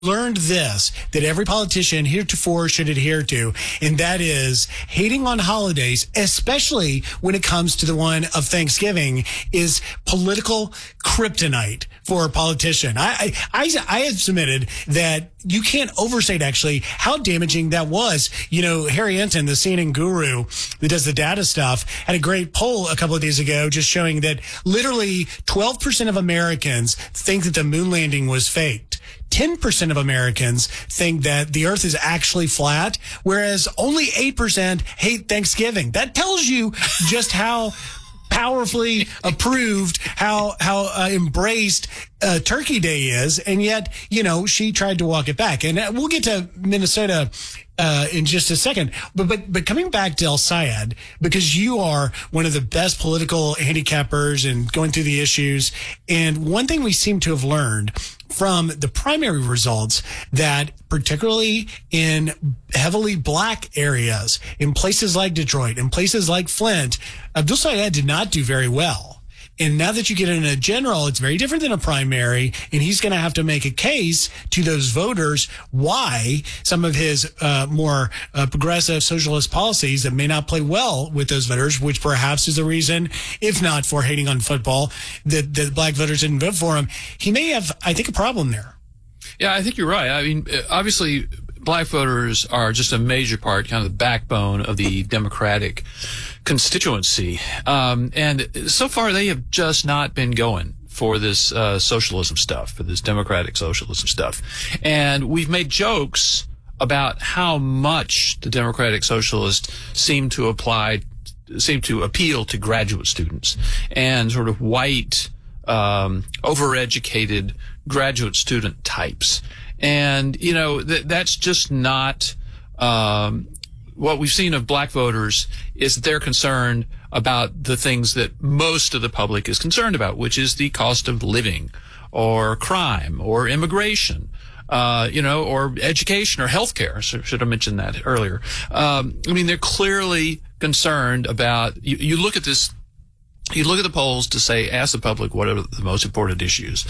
learned this, that every politician heretofore should adhere to, and that is hating on holidays, especially when it comes to the one of Thanksgiving, is political kryptonite for a politician. I have submitted that you can't overstate actually how damaging that was. You know, Harry Enton, the CNN guru that does the data stuff, had a great poll a couple of days ago just showing that literally 12% of Americans think that the moon landing was faked. 10% of Americans think that the earth is actually flat, whereas only 8% hate Thanksgiving. That tells you just how powerfully approved, how embraced Turkey Day is. And yet, you know, she tried to walk it back. And we'll get to Minnesota in just a second. But coming back to El Sayed, because you are one of the best political handicappers and going through the issues. And one thing we seem to have learned from the primary results, that particularly in heavily black areas, in places like Detroit, in places like Flint, Abdul Sayed did not do very well. And now that you get in a general, it's very different than a primary, and he's going to have to make a case to those voters why some of his more progressive socialist policies that may not play well with those voters, which perhaps is the reason, if not for hating on football, that black voters didn't vote for him. He may have, I think, a problem there. Yeah, I think you're right. I mean, obviously, black voters are just a major part, kind of the backbone of the Democratic constituency. And so far, they have just not been going for this socialism stuff, for this democratic socialism stuff. And we've made jokes about how much the democratic socialists seem to appeal to graduate students and sort of white, overeducated graduate student types. And, you know, that's just not what we've seen of black voters is that they're concerned about the things that most of the public is concerned about, which is the cost of living or crime or immigration, or education or healthcare. So should have mentioned that earlier. I mean, they're clearly concerned about, you look at this, you look at the polls to say, ask the public what are the most important issues.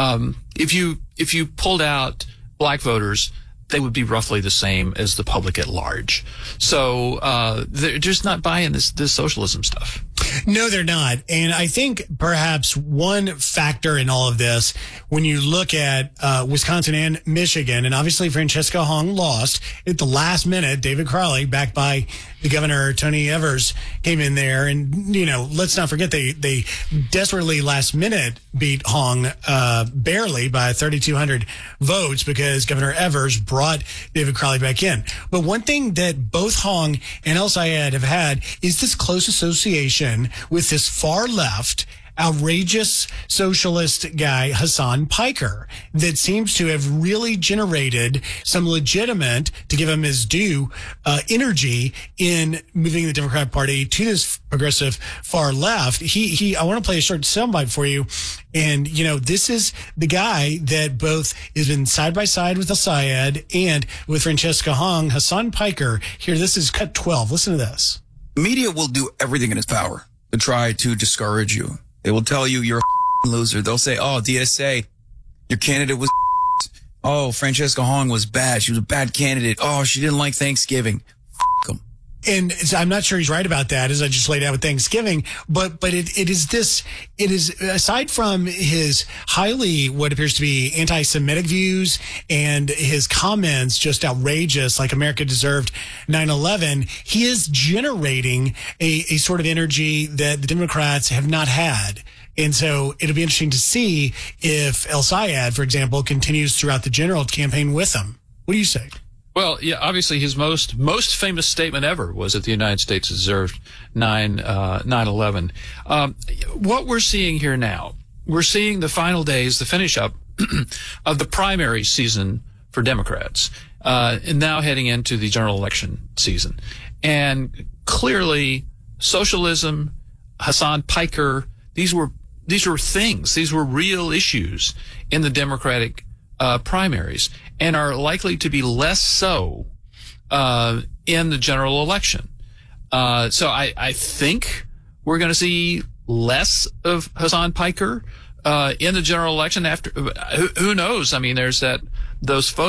If you pulled out black voters, they would be roughly the same as the public at large. So they're just not buying this socialism stuff. No, they're not. And I think perhaps one factor in all of this, when you look at Wisconsin and Michigan, and obviously Francesca Hong lost at the last minute. David Crowley, backed by the governor, Tony Evers, came in there. And, you know, let's not forget they desperately last minute beat Hong barely by 3,200 votes because Governor Evers brought David Crowley back in. But one thing that both Hong and El Sayed have had is this close association with this far left, outrageous socialist guy, Hassan Piker, that seems to have really generated some legitimate, to give him his due, energy in moving the Democratic Party to this progressive far left. I want to play a short soundbite for you. And, you know, this is the guy that both has been side by side with El Sayed and with Francesca Hong, Hassan Piker. Here, this is cut 12. Listen to this. Media will do everything in its power to try to discourage you. They will tell you you're a loser. They'll say, oh, DSA, your candidate was oh, Francesca Hong was bad. She was a bad candidate. Oh, she didn't like Thanksgiving. Them. And I'm not sure he's right about that, as I just laid out with Thanksgiving. But it is aside from his highly, what appears to be anti-Semitic views and his comments just outrageous, like America deserved 9/11, he is generating a sort of energy that the Democrats have not had. And so it'll be interesting to see if El Sayed, for example, continues throughout the general campaign with him. What do you say? Well, yeah, obviously his most famous statement ever was that the United States deserved 9/11. What we're seeing here now, we're seeing the final days, the finish up of the primary season for Democrats, and now heading into the general election season. And clearly, socialism, Hassan Piker, these were things, these were real issues in the Democratic primaries, and are likely to be less so in the general election. So I think we're going to see less of Hassan Piker in the general election. After, who knows? I mean, there's that those